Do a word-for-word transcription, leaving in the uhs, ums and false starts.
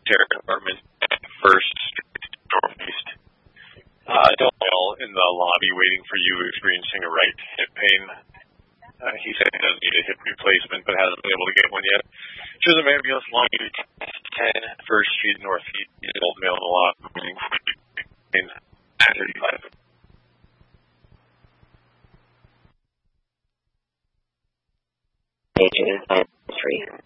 Terror Department, First Street, Northeast. Uh, Dale in the lobby waiting for you, experiencing a right hip pain. Uh, he said he doesn't need a hip replacement, but hasn't been able to get one yet. Choose an ambulance along to ten First Street, Northeast. He's an old male in the lobby waiting for you in thirty-five. Agent is on the street.